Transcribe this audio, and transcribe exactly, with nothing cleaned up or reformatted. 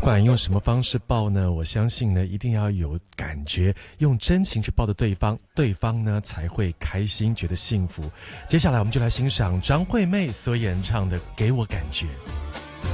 管用什么方式抱呢，我相信呢一定要有感觉，用真情去抱着对方，对方呢才会开心，觉得幸福。接下来我们就来欣赏张惠妹所演唱的《给我感觉》。